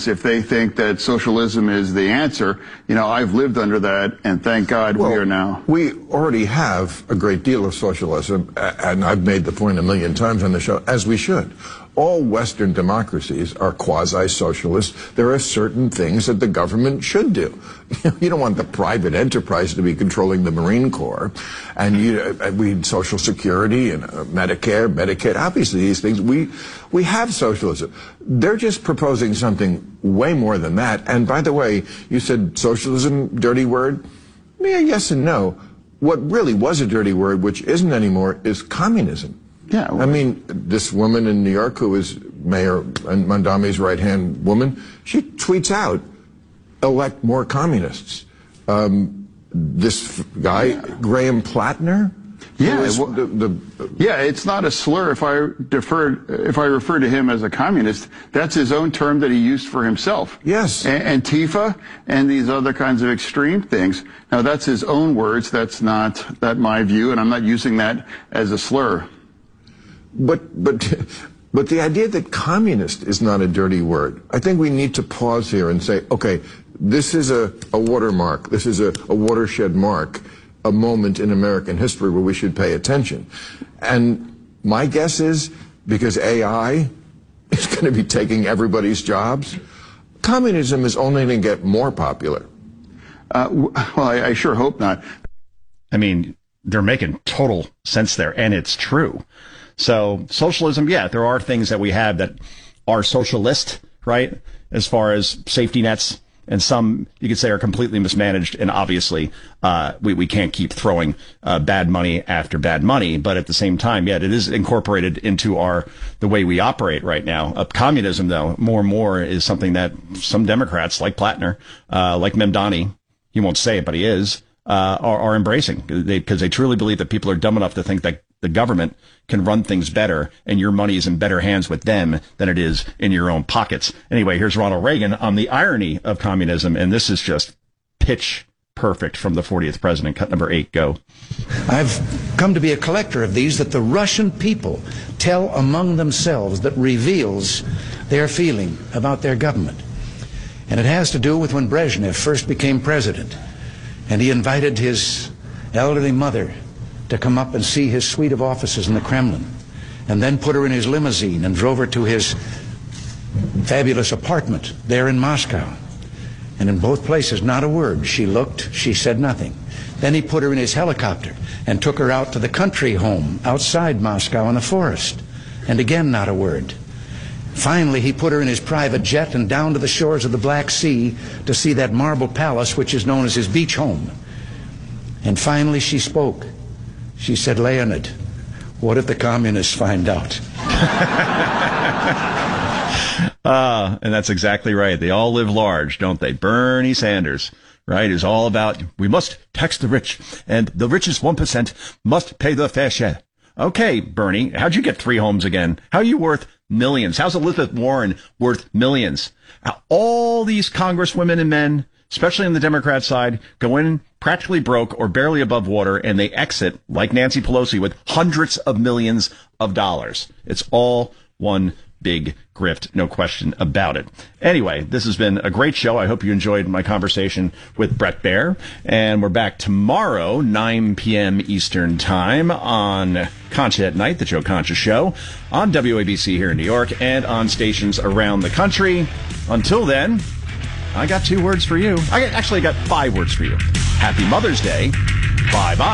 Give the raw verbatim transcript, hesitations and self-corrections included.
ignorance if they think that socialism is the answer. You know, I've lived under that, and thank God well, we are now. We already have a great deal of socialism, and I've made the point a million times on the show, as we should. All Western democracies are quasi-socialist. There are certain things that the government should do. You don't want the private enterprise to be controlling the Marine Corps, and you, we need Social Security and uh, Medicare, Medicaid. Obviously, these things we we have socialism. They're just proposing something way more than that. And by the way, you said socialism, dirty word. Yeah, yes and no. What really was a dirty word, which isn't anymore, is communism. Yeah, well, I mean, this woman in New York who is Mayor Mondami's right-hand woman, she tweets out, elect more communists. Um, this guy, yeah. Graham Plattner, yeah, is well, the, the, yeah, it's not a slur if I defer, if I refer to him as a communist. That's his own term that he used for himself. Yes. A- Antifa and these other kinds of extreme things. Now, that's his own words. That's not that my view, and I'm not using that as a slur. But, but, but the idea that communist is not a dirty word, I think we need to pause here and say, okay, this is a, a watermark, this is a, a watershed mark, a moment in American history where we should pay attention. And my guess is, because A I is going to be taking everybody's jobs, communism is only going to get more popular. Uh, well, I, I sure hope not. I mean, they're making total sense there, and it's true. So socialism, yeah, there are things that we have that are socialist, right? As far as safety nets, and some you could say are completely mismanaged. And obviously, uh, we, we can't keep throwing uh, bad money after bad money. But at the same time, yeah, it is incorporated into our the way we operate right now. Uh, communism, though, more and more is something that some Democrats like Plattner, uh, like Mamdani, he won't say it, but he is, uh, are, are embracing because they, they truly believe that people are dumb enough to think that the government can run things better and your money is in better hands with them than it is in your own pockets. Anyway, here's Ronald Reagan on the irony of communism, and this is just pitch perfect from the fortieth president. Cut number eight, go. I've come to be a collector of these that the Russian people tell among themselves that reveals their feeling about their government. And it has to do with when Brezhnev first became president, and he invited his elderly mother to come up and see his suite of offices in the Kremlin, and then put her in his limousine and drove her to his fabulous apartment there in Moscow. And in both places, not a word. She looked, she said nothing. Then he put her in his helicopter and took her out to the country home outside Moscow in the forest, and again not a word. Finally, he put her in his private jet and down to the shores of the Black Sea to see that marble palace which is known as his beach home. And finally she spoke. She said, "Leonid, what if the communists find out?" uh, and that's exactly right. They all live large, don't they? Bernie Sanders, right, is all about, we must tax the rich, and the richest one percent must pay the fair share. Okay, Bernie, how'd you get three homes again? How are you worth millions? How's Elizabeth Warren worth millions? All these congresswomen and men, especially on the Democrat side, go in practically broke or barely above water, and they exit, like Nancy Pelosi, with hundreds of millions of dollars. It's all one big grift, no question about it. Anyway, this has been a great show. I hope you enjoyed my conversation with Bret Baier, and we're back tomorrow, nine p.m. Eastern Time, on Concha at Night, the Joe Concha Show, on W A B C here in New York, and on stations around the country. Until then, I got two words for you. I actually got five words for you. Happy Mother's Day. Bye-bye.